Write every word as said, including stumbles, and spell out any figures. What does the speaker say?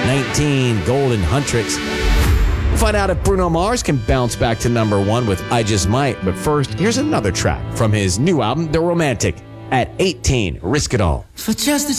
nineteen, Golden Huntrix. Find out if Bruno Mars can bounce back to number one with I Just Might. But first, here's another track from his new album, The Romantic. At eighteen, Risk It All. For just a